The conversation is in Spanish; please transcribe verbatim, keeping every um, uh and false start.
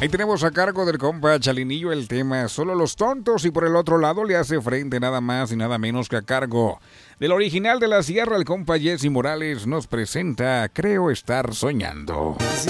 Ahí tenemos a cargo del compa Chalinillo el tema Solo los tontos, y por el otro lado le hace frente nada más y nada menos que a cargo del original de la sierra, el compa Jesse Morales nos presenta Creo estar soñando. Si